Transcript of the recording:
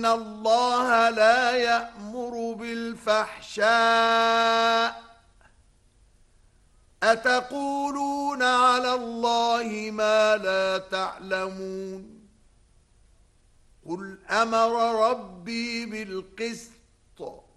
الله لا يأمر بالفحشاء أتقولون على الله ما لا تعلمون قل أمر ربي بالقسط